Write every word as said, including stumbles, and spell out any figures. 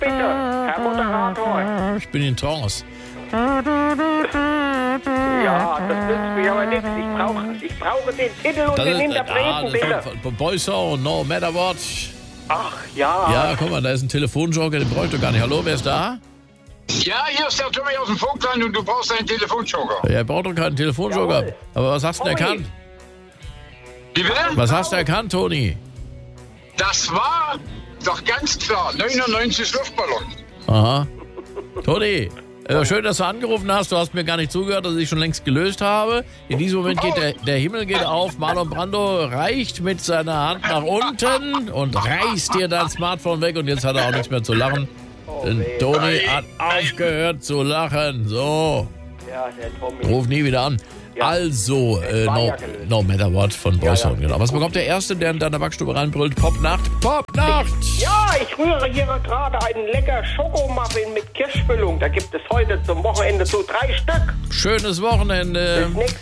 Bitte, Herr Moderator. Ich bin in Trance. Ja, das nützt mir aber nichts. Ich brauche ich brauche den Titel und Das den ist, Interpreten, ah, das bitte. ist von, von Boyzone, No Matter What. Ach, ja. Ja, guck mal, da ist ein Telefonjoker, den bräuchte du gar nicht. Hallo, wer ist da? Ja, hier ist der Tommy aus dem Funkland und du brauchst einen Telefonjoker. Ja, er braucht doch keinen Telefonjoker. Jawohl. Aber was hast du denn Tommy. erkannt? Wie bitte? Was hast du erkannt, Toni? Das war doch ganz klar neunundneunzig Luftballon. Aha. Toni, äh, schön, dass du angerufen hast. Du hast mir gar nicht zugehört, dass ich schon längst gelöst habe. In diesem Moment geht der, der Himmel geht auf. Marlon Brando reicht mit seiner Hand nach unten und reißt dir dein Smartphone weg. Und jetzt hat er auch nichts mehr zu lachen. Denn Toni hat aufgehört zu lachen. So, Ja, der Tommy. ruf nie wieder an. Ja. Also, äh, war no, ja gelöst. no Matter What von Boyzone, ja. genau. Was bekommt der Erste, der in deiner Backstube reinbrüllt? Popnacht, Popnacht! Ja, ich rühre hier gerade einen lecker Schokomuffin mit Kirschfüllung. Da gibt es heute zum Wochenende so drei Stück. Schönes Wochenende. Bis nächste